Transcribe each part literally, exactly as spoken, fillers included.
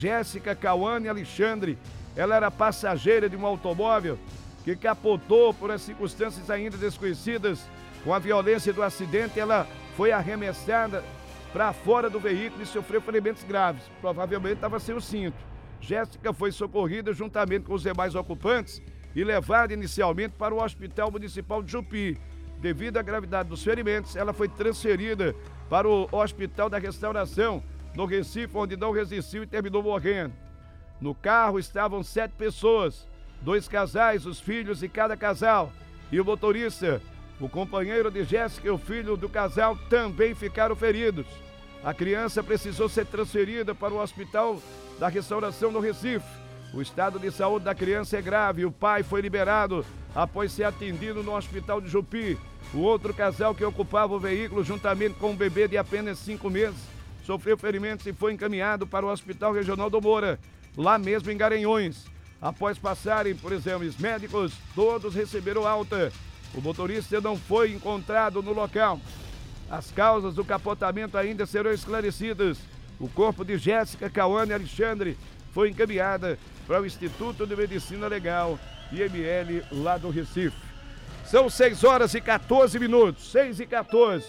Jéssica Cauane Alexandre, ela era passageira de um automóvel que capotou por as circunstâncias ainda desconhecidas. Com a violência do acidente, ela foi arremessada para fora do veículo e sofreu ferimentos graves. Provavelmente estava sem o cinto. Jéssica foi socorrida juntamente com os demais ocupantes e levada inicialmente para o Hospital Municipal de Jupi. Devido à gravidade dos ferimentos, ela foi transferida para o Hospital da Restauração, no Recife, onde não resistiu e terminou morrendo. No carro estavam sete pessoas, dois casais, os filhos de cada casal, e o motorista. O companheiro de Jéssica e o filho do casal também ficaram feridos. A criança precisou ser transferida para o Hospital da Restauração no Recife. O estado de saúde da criança é grave e o pai foi liberado após ser atendido no Hospital de Jupi. O outro casal que ocupava o veículo, juntamente com um bebê de apenas cinco meses, sofreu ferimentos e foi encaminhado para o Hospital Regional do Moura, lá mesmo em Garanhuns. Após passarem por exames médicos, todos receberam alta. O motorista não foi encontrado no local. As causas do capotamento ainda serão esclarecidas. O corpo de Jéssica Cauane Alexandre foi encaminhada para o Instituto de Medicina Legal, I M L, lá do Recife. São seis horas e quatorze minutos, seis e quatorze.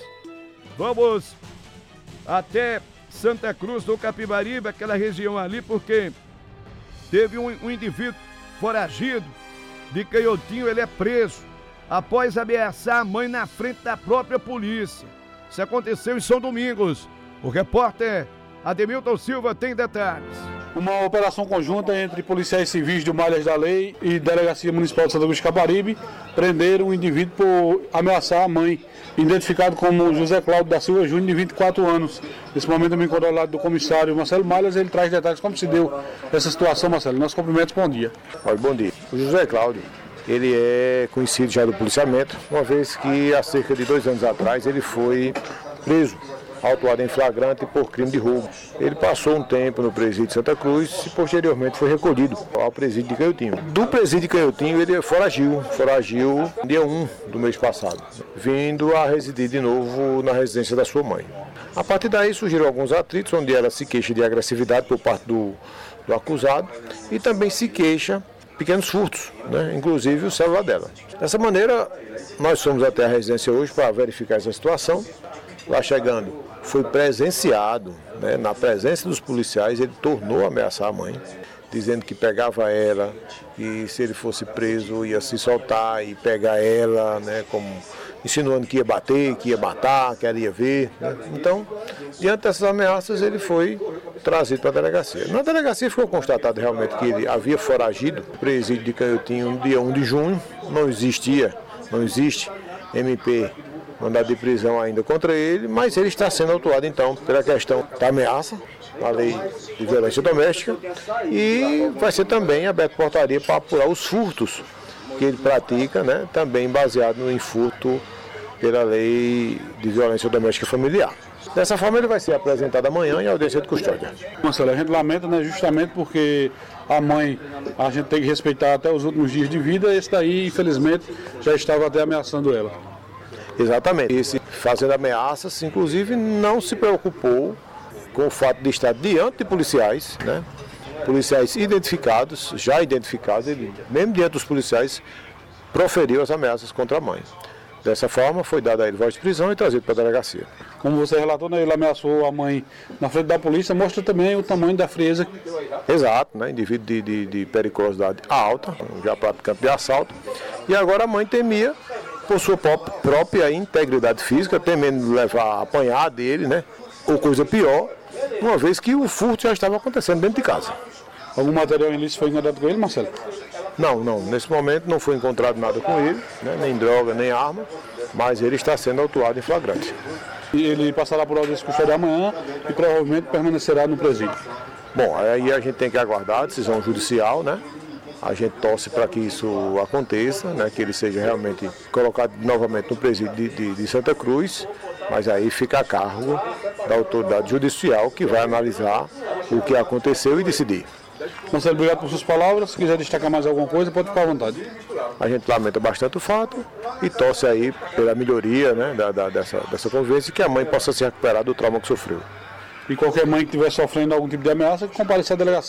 Vamos até Santa Cruz do Capibaribe, aquela região ali, porque teve um, um indivíduo foragido de Canhotinho, ele é preso após ameaçar a mãe na frente da própria polícia. Isso aconteceu em São Domingos. O repórter Ademilton Silva tem detalhes. Uma operação conjunta entre policiais civis do Malhas da Lei e Delegacia Municipal de Santa Cruz do Capibaribe prenderam um indivíduo por ameaçar a mãe, identificado como José Cláudio da Silva Júnior, de vinte e quatro anos. Nesse momento, eu me encontro ao lado do comissário Marcelo Malhas, ele traz detalhes como se deu essa situação, Marcelo. Nossos cumprimentos, bom dia. Olha, bom dia. O José Cláudio, ele é conhecido já do policiamento, uma vez que há cerca de dois anos atrás ele foi preso, autuado em flagrante por crime de roubo. Ele passou um tempo no presídio de Santa Cruz e posteriormente foi recolhido ao presídio de Canhotinho. Do presídio de Canhotinho ele foragiu, foragiu dia um do mês passado, vindo a residir de novo na residência da sua mãe. A partir daí surgiram alguns atritos, onde ela se queixa de agressividade por parte do, do acusado e também se queixa pequenos furtos, né? Inclusive o celular dela. Dessa maneira, nós fomos até a residência hoje para verificar essa situação. Lá chegando, foi presenciado, né, na presença dos policiais, ele tornou a ameaçar a mãe, dizendo que pegava ela e se ele fosse preso ia se soltar e pegar ela, né, como, insinuando que ia bater, que ia matar, que ela ia ver. Né? Então, diante dessas ameaças, ele foi trazido para a delegacia. Na delegacia ficou constatado realmente que ele havia foragido o presídio de Canhotinho no dia um de junho, não existia, não existe M P, mandado de prisão ainda contra ele, mas ele está sendo autuado então pela questão da ameaça, a lei de violência doméstica, e vai ser também aberto portaria para apurar os furtos que ele pratica, né, também baseado no furto pela lei de violência doméstica familiar. Dessa forma ele vai ser apresentado amanhã em audiência de custódia. Marcelo, a gente lamenta, né, justamente porque a mãe, a gente tem que respeitar até os últimos dias de vida, esse daí infelizmente já estava até ameaçando ela. Exatamente. Esse fazendo ameaças, inclusive não se preocupou com o fato de estar diante de policiais, né? Policiais identificados, já identificados, ele, mesmo diante dos policiais, proferiu as ameaças contra a mãe. Dessa forma, foi dada a ele voz de prisão e trazido para a delegacia. Como você relatou, né, ele ameaçou a mãe na frente da polícia, mostra também o tamanho da frieza. Exato, né? Indivíduo de, de, de periculosidade alta, já praticante de assalto. E agora a mãe temia, por sua própria integridade física, temendo levar a apanhar dele, né? Ou coisa pior, uma vez que o furto já estava acontecendo dentro de casa. Algum material ilícito foi encontrado com ele, Marcelo? Não, não. Nesse momento não foi encontrado nada com ele, né? Nem droga, nem arma, mas ele está sendo autuado em flagrante. E ele passará por audiência de custódia amanhã e provavelmente permanecerá no presídio. Bom, aí a gente tem que aguardar a decisão judicial, né? A gente torce para que isso aconteça, né? Que ele seja realmente colocado novamente no presídio de, de, de Santa Cruz, mas aí fica a cargo da autoridade judicial que vai analisar o que aconteceu e decidir. Marcelo, obrigado por suas palavras. Se quiser destacar mais alguma coisa, pode ficar à vontade. A gente lamenta bastante o fato e torce aí pela melhoria, né, da, da, dessa, dessa convivência e que a mãe possa se recuperar do trauma que sofreu. E qualquer mãe que estiver sofrendo algum tipo de ameaça, que compareça à delegacia.